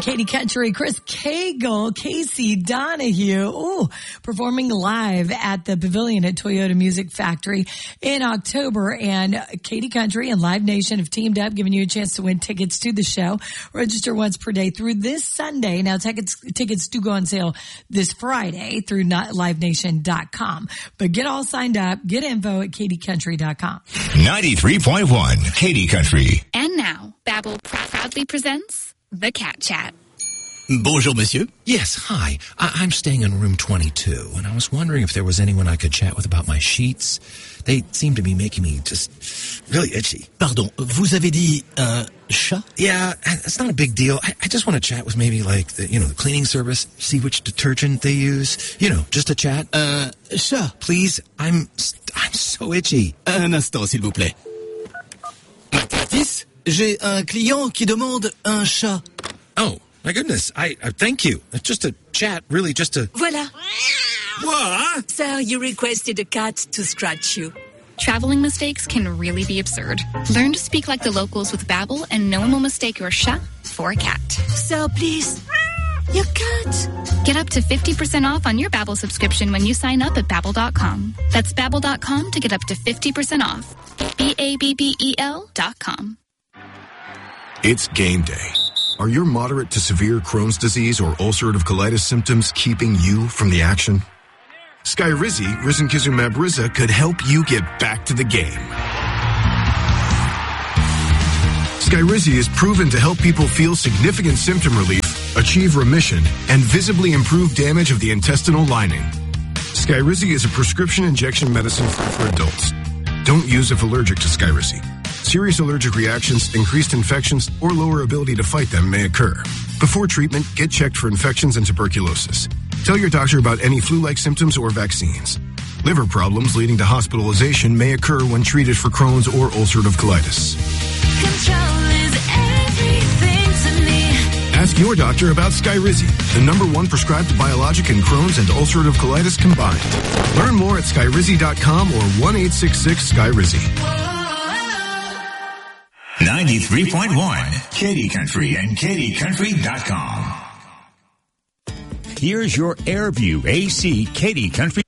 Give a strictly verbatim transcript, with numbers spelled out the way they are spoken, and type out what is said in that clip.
Katie Country, Chris Cagle, Casey Donahue, ooh, performing live at the Pavilion at Toyota Music Factory in October. And Katie Country and Live Nation have teamed up, giving you a chance to win tickets to the show. Register once per day through this Sunday. Now, tickets tickets do go on sale this Friday through live nation dot com. But get all signed up. Get info at katie country dot com. ninety-three point one Katie Country. And now, Babbel proudly presents The Cat Chat. Bonjour, monsieur. Yes, hi. I- I'm staying in room twenty-two, and I was wondering if there was anyone I could chat with about my sheets. They seem to be making me just really itchy. Pardon, vous avez dit un chat? Yeah, it's not a big deal. I, I just want to chat with maybe like the, you know, the cleaning service, see which detergent they use. You know, just a chat. Un chat? Please, I'm I'm so itchy. Un instant, s'il vous plaît. Mathis, j'ai un client qui demande un chat. Oh. My goodness, I, I thank you. It's just a chat, really just a... Voilà. What? Sir, you requested a cat to scratch you. Traveling mistakes can really be absurd. Learn to speak like the locals with Babbel, and no one will mistake your chat for a cat. Sir, please. Your cat. Get up to fifty percent off on your Babbel subscription when you sign up at babbel dot com. That's babbel dot com to get up to fifty percent off. B A B B E L dot com. It's game day. Are your moderate to severe Crohn's disease or ulcerative colitis symptoms keeping you from the action? Skyrizi, risankizumab Riza, could help you get back to the game. Skyrizi is proven to help people feel significant symptom relief, achieve remission, and visibly improve damage of the intestinal lining. Skyrizi is a prescription injection medicine for adults. Don't use if allergic to Skyrizi. Serious allergic reactions, increased infections, or lower ability to fight them may occur. Before treatment, get checked for infections and tuberculosis. Tell your doctor about any flu-like symptoms or vaccines. Liver problems leading to hospitalization may occur when treated for Crohn's or ulcerative colitis. Control is everything to me. Ask your doctor about Skyrizi, the number one prescribed biologic in Crohn's and ulcerative colitis combined. Learn more at skyrizi dot com or one eight six six Skyrizi. ninety-three point one Katie Country and katie country dot com. Here's your AirView A C Katie Country.